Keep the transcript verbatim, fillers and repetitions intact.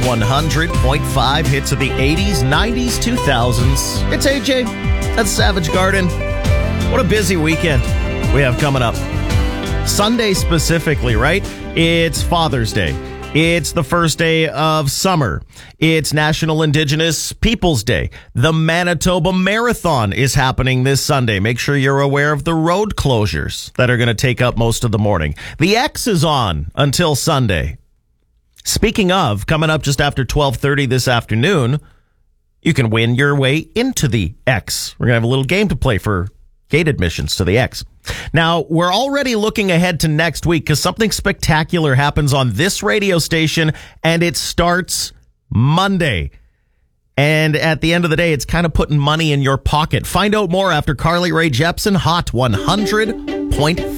one hundred point five. Hits of the eighties, nineties, two thousands. It's A J at Savage Garden. What a busy weekend we have coming up. Sunday specifically, right? It's Father's Day. It's the first day of summer. It's National Indigenous Peoples Day. The Manitoba Marathon is happening this Sunday. Make sure you're aware of the road closures that are going to take up most of the morning. The X is on until Sunday. Speaking of, coming up just after twelve thirty this afternoon, you can win your way into the X. We're going to have a little game to play for gate admissions to the X. Now, we're already looking ahead to next week because something spectacular happens on this radio station, and it starts Monday. And at the end of the day, it's kind of putting money in your pocket. Find out more after Carly Rae Jepsen, Hot one hundred point five.